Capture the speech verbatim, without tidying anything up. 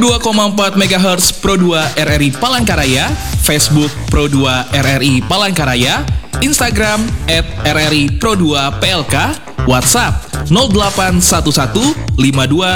dua koma empat megahertz Pro dua R R I Palangkaraya, Facebook Pro dua R R I Palangkaraya, Instagram at R R I Pro dua P L K, WhatsApp nol delapan satu satu lima dua